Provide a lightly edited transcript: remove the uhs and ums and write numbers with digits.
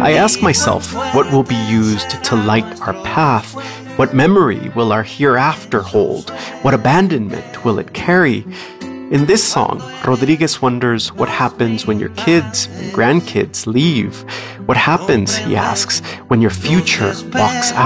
I ask myself, what will be used to light our path? What memory will our hereafter hold? What abandonment will it carry? In this song, Rodriguez wonders what happens when your kids and grandkids leave. What happens, he asks, when your future walks out?